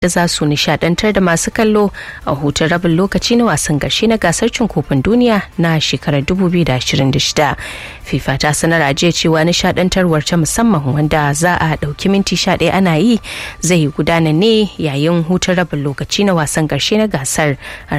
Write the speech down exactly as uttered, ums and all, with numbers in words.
da za su nishadantar da masu kallo a hutun rabin lokaci na wasan ƙarshe na gasar cin kofin duniya na shekarar dubu biyu da ashirin da shida. FIFA ta sanar a jiya cewa nishadantarwar ta musamman wanda za a ɗauki minti sha ɗaya ana yi zai gudana ne yayin hutun rabin lokaci na wasan ƙarshe na gasar